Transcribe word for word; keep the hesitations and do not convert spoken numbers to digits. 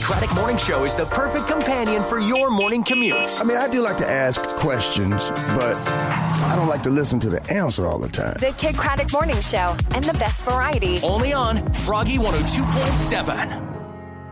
Craddock Morning Show is the perfect companion for your morning commute. I mean, I do like to ask questions, but I don't like to listen to the answer all the time. The Kid Craddock Morning Show and the best variety. Only on Froggy one oh two point seven.